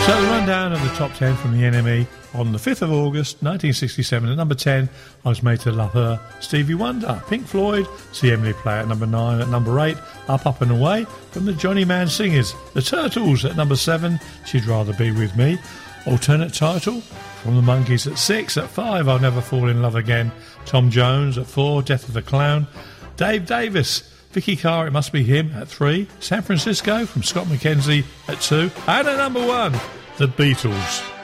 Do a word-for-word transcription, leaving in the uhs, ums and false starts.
So the rundown of the top ten from the N M E on the fifth of August nineteen sixty-seven. At number ten, I Was Made to Love Her, Stevie Wonder. Pink Floyd, See Emily Play at number nine. At number eight, Up, Up and Away from the Johnny Man Singers. The Turtles at number seven, She'd Rather Be With Me. Alternate title from the Monkees at six. At five, I'll Never Fall in Love Again, Tom Jones. At four, Death of the Clown, Dave Davis. Vicky Carr, It Must Be Him at three. San Francisco from Scott McKenzie at two. And at number one, The Beatles.